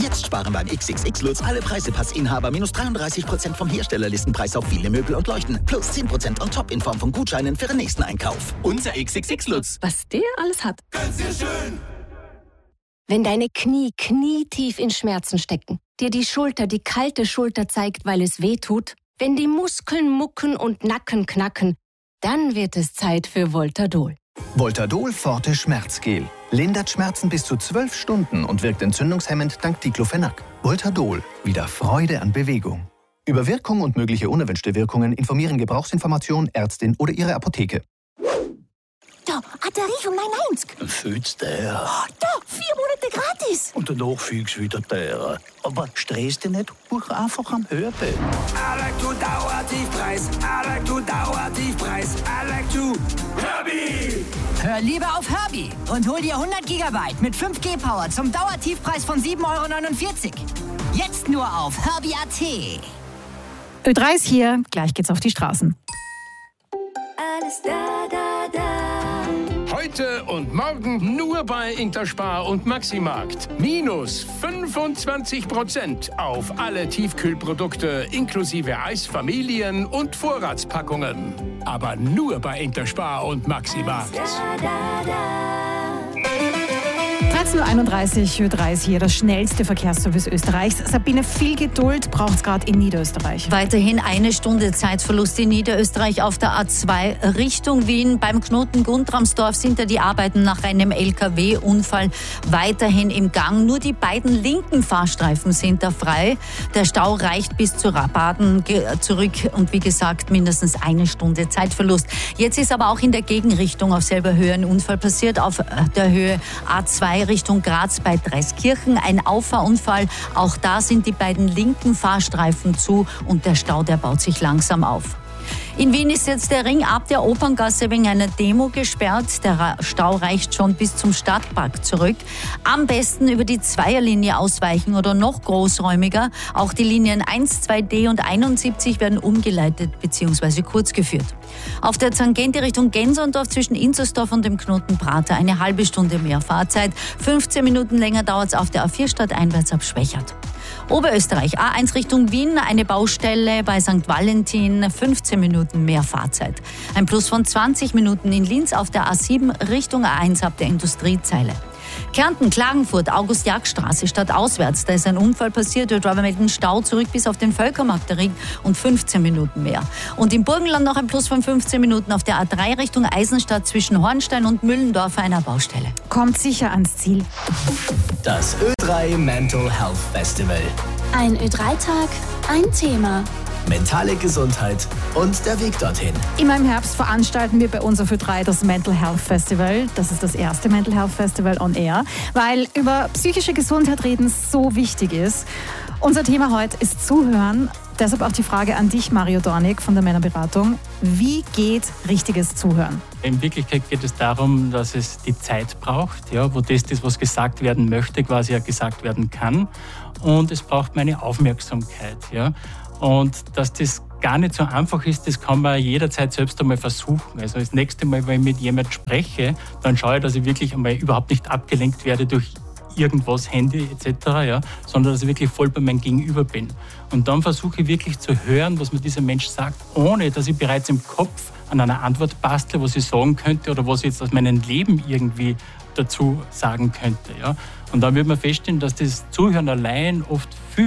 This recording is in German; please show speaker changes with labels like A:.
A: Jetzt sparen beim XXX-Lutz alle Preisepassinhaber minus 33% vom Herstellerlistenpreis auf viele Möbel und Leuchten. Plus 10% on top in Form von Gutscheinen für den nächsten Einkauf. Unser XXX-Lutz.
B: Was der alles hat.
C: Ganz sehr schön.
B: Wenn deine Knie knietief in Schmerzen stecken, dir die Schulter die kalte Schulter zeigt, weil es weh tut, wenn die Muskeln mucken und Nacken knacken, dann wird es Zeit für Voltadol.
D: Voltadol Forte Schmerzgel. Lindert Schmerzen bis zu 12 Stunden und wirkt entzündungshemmend dank Diclofenac. Voltadol. Wieder Freude an Bewegung. Über Wirkung und mögliche unerwünschte Wirkungen informieren Gebrauchsinformation, Ärztin oder Ihre Apotheke.
E: Da, ein Tarif von 9,90.
F: Fühlt's der?
E: Oh, da, 4 Monate gratis.
F: Und danach fühlt's wieder teurer. Aber stress dich nicht, buch einfach am Hörbett.
C: I like to Dauertiefpreis. I like to Dauertiefpreis. I like to Herbie.
G: Hör lieber auf Herbie und hol dir 100 GB mit 5G-Power zum Dauertiefpreis von 7,49 €. Jetzt nur auf Herbie.at.
H: Ö3 ist hier, gleich geht's auf die Straßen.
E: Alles da, da, da.
I: Heute und morgen nur bei Interspar und Maximarkt. Minus 25% auf alle Tiefkühlprodukte inklusive Eisfamilien und Vorratspackungen. Aber nur bei Interspar und Maximarkt.
H: 13.31 Uhr, Ö3 ist hier, das schnellste Verkehrsservice Österreichs. Sabine, viel Geduld braucht es gerade in Niederösterreich.
J: Weiterhin 1 Stunde Zeitverlust in Niederösterreich auf der A2 Richtung Wien. Beim Knoten Guntramsdorf sind da die Arbeiten nach einem LKW-Unfall weiterhin im Gang. Nur die beiden linken Fahrstreifen sind da frei. Der Stau reicht bis zu Baden zurück und wie gesagt mindestens 1 Stunde Zeitverlust. Jetzt ist aber auch in der Gegenrichtung auf selber Höhe ein Unfall passiert. Auf der Höhe A2 Richtung Graz bei Dreiskirchen. Ein Auffahrunfall. Auch da sind die beiden linken Fahrstreifen zu und der Stau, der baut sich langsam auf. In Wien ist jetzt der Ring ab der Operngasse wegen einer Demo gesperrt. Der Stau reicht schon bis zum Stadtpark zurück. Am besten über die Zweierlinie ausweichen oder noch großräumiger. Auch die Linien 1, 2D und 71 werden umgeleitet bzw. kurz geführt. Auf der Tangente Richtung Gensondorf zwischen Inzersdorf und dem Knoten Prater eine halbe Stunde mehr Fahrzeit. 15 Minuten länger dauert es auf der A4 stadteinwärts ab Schwächert. Oberösterreich, A1 Richtung Wien, eine Baustelle bei St. Valentin, 15 Minuten mehr Fahrzeit. Ein Plus von 20 Minuten in Linz auf der A7 Richtung A1 ab der Industriezeile. Kärnten, Klagenfurt, August-Jagd-Straße, stadtauswärts, da ist ein Unfall passiert, der Driver meldet einen Stau zurück bis auf den Völkermarkt der Ring und 15 Minuten mehr. Und im Burgenland noch ein Plus von 15 Minuten auf der A3 Richtung Eisenstadt zwischen Hornstein und Müllendorf einer Baustelle.
H: Kommt sicher ans Ziel.
K: Das Ö3 Mental Health Festival.
E: Ein Ö3-Tag, ein Thema.
K: Mentale Gesundheit und der Weg dorthin.
H: Immer im Herbst veranstalten wir bei uns auf Ö3 das Mental Health Festival. Das ist das erste Mental Health Festival on Air, weil über psychische Gesundheit reden so wichtig ist. Unser Thema heute ist Zuhören. Deshalb auch die Frage an dich, Mario Dornig von der Männerberatung. Wie geht richtiges Zuhören?
L: In Wirklichkeit geht es darum, dass es die Zeit braucht, ja, wo das, was gesagt werden möchte, quasi ja gesagt werden kann. Und es braucht meine Aufmerksamkeit. Ja. Und dass das gar nicht so einfach ist, das kann man jederzeit selbst einmal versuchen. Also das nächste Mal, wenn ich mit jemandem spreche, dann schaue ich, dass ich wirklich einmal überhaupt nicht abgelenkt werde durch irgendwas, Handy etc., ja, sondern dass ich wirklich voll bei meinem Gegenüber bin. Und dann versuche ich wirklich zu hören, was mir dieser Mensch sagt, ohne dass ich bereits im Kopf an einer Antwort bastle, was ich sagen könnte oder was ich jetzt aus meinem Leben irgendwie dazu sagen könnte. Ja. Und dann wird man feststellen, dass das Zuhören allein oft viel